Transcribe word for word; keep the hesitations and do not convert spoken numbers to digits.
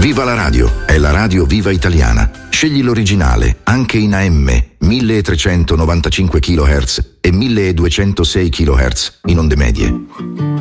Viva la radio, è la radio Viva Italiana. Scegli l'originale, anche in A M, milletrecentonovantacinque chilohertz e milleduecentosei chilohertz in onde medie.